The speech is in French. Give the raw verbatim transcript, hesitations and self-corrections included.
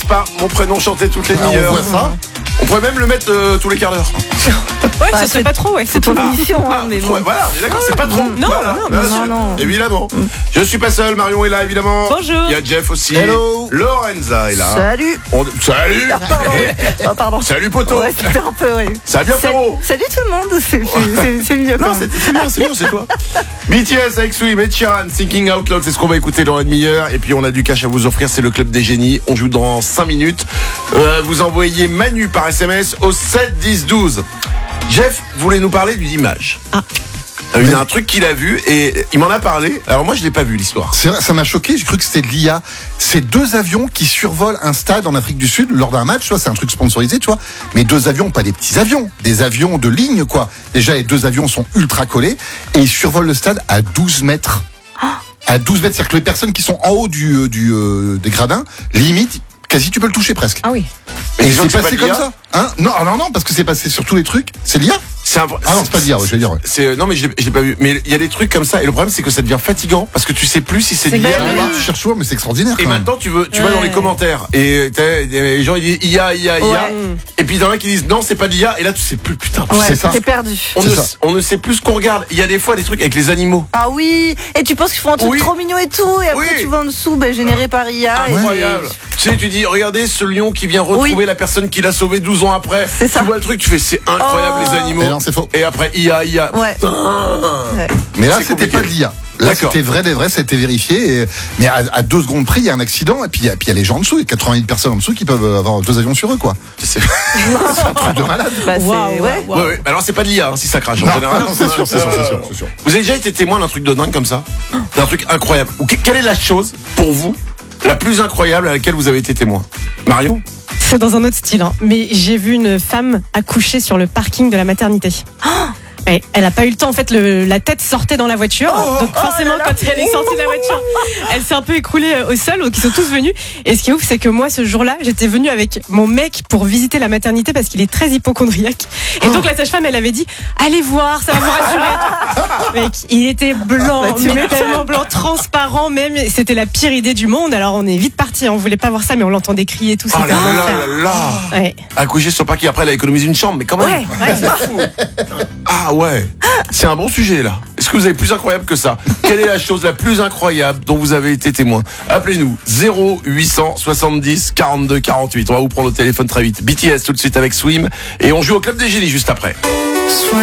pas mon prénom chanté toutes les Ah, demi-heures. on voit ça. On pourrait même le mettre euh, tous les quarts d'heure. Ouais, Bah, ce serait pas trop, ouais. C'est ton émission, hein, Ah, mais ouais, bon. voilà, on est d'accord, c'est pas trop. Non, Voilà, non, bien non, sûr. non. Évidemment. Je suis pas seul, Marion est là, évidemment. Bonjour. Il y a Jeff aussi. Hello. Lorenza est là. Salut. On- Salut. Ah, pardon. Ah, pardon. Salut, poteau. Ouais, c'était un peu, ouais. Ça va bien, Salut, frérot? salut tout le monde, c'est, c'est, c'est, c'est mieux quand Non, même. c'est c'est bien, c'est bien, c'est toi. B T S avec Swim et Sheeran, Thinking Out Loud, c'est ce qu'on va écouter dans la demi-heure. Et puis on a du cash à vous offrir, c'est le Club des Génies. On joue dans cinq minutes. Euh, vous envoyez Manu par S M S au sept dix douze. Jeff voulait nous parler d'une image. Ah. Il y a un truc qu'il a vu et il m'en a parlé. Alors moi je l'ai pas vu l'histoire. C'est vrai, ça m'a choqué, j'ai cru que c'était de l'I A. C'est deux avions qui survolent un stade en Afrique du Sud lors d'un match, tu vois, c'est un truc sponsorisé, tu vois. Mais deux avions, pas des petits avions, des avions de ligne, quoi. Déjà, les deux avions sont ultra collés et ils survolent le stade à douze mètres. À douze mètres, c'est-à-dire que les personnes qui sont en haut du, euh, du euh, des gradins, limite, quasi tu peux le toucher presque. Ah oui. Mais Et disons c'est que c'est passé pas de comme l'I A. ça, hein? Non, non, non, parce que c'est passé sur tous les trucs. C'est l'I A? C'est un... Ah non, c'est pas d'I A, ouais, je vais dire, ouais. C'est non mais je l'ai je l'ai pas vu. Mais il y a des trucs comme ça et le problème c'est que ça devient fatigant parce que tu sais plus si c'est de C'est l'I A clair. ou Ah, pas. tu cherches toujours, mais c'est extraordinaire. Et quand même. maintenant tu veux, tu vas Ouais. dans les commentaires et t'as- les gens ils disent I A, I A, I A. Ouais. Et puis il y en a qui disent non c'est pas de l'I A et là tu sais plus putain. Ouais, c'est ça. t'es perdu. On C'est ne, ça. on ne sait plus ce qu'on regarde. Il y a des fois des trucs avec les animaux. Ah oui, et tu penses qu'ils font un truc Oui. trop mignon et tout, et après Oui. tu vas en dessous, ben, généré par I A. et- Incroyable. Tu sais, tu dis, regardez ce lion qui vient retrouver Oui. la personne qui l'a sauvé douze ans après. C'est ça. Tu vois le truc, tu fais, c'est incroyable Oh. les animaux. Et non, c'est faux. Et après, I A, I A. Ouais. Ouais. Mais là, C'est c'était compliqué. pas de l'I A. Là, D'accord. c'était vrai, des vrais, ça a été vérifié. Et- mais à, à deux secondes près, il y a un accident, et puis il y, a- puis il y a les gens en dessous, il y a quatre-vingt mille personnes en dessous qui peuvent avoir deux avions sur eux, quoi. C'est- C'est un truc de malade. Bah, c'est, Waouh, ouais. waouh, waouh. Ouais, ouais. Mais alors, c'est pas de l'I A hein, si ça crache en Non, général. non, c'est sûr, c'est sûr, c'est sûr, c'est sûr. Vous avez déjà été témoin d'un truc de dingue comme ça? D'un truc incroyable. Ou que- quelle est la chose, pour vous, la plus incroyable à laquelle vous avez été témoin? Marion? C'est dans un autre style, hein. Mais j'ai vu une femme accoucher sur le parking de la maternité. Ouais, elle a pas eu le temps, en fait, le, la tête sortait dans la voiture. donc forcément, là là. quand elle est sortie de la voiture, elle s'est un peu écroulée euh, au sol, donc ils sont tous venus. Et ce qui est ouf, c'est que moi, ce jour-là, j'étais venue avec mon mec pour visiter la maternité parce qu'il est très hypochondriaque. Et donc la sage-femme, elle avait dit, allez voir, ça va vous rassurer. Mec, il était blanc, Bah, tu mais m'étonnes. tellement blanc, transparent même. C'était la pire idée du monde. Alors on est vite parti, on voulait pas voir ça, mais on l'entendait crier et tout. Oh C'était là un là enfer. là là. Ouais. Accoucher sur le parking, après elle a économisé une chambre, mais quand même. Ouais, ouais, c'est fou. Ah ouais, c'est un bon sujet là. Est-ce que vous avez plus incroyable que ça? Quelle est la chose la plus incroyable dont vous avez été témoin? Appelez-nous zéro huit cent soixante-dix quarante-deux quarante-huit. On va vous prendre au téléphone très vite. B T S tout de suite avec Swim et on joue au Club des Génies juste après. Soit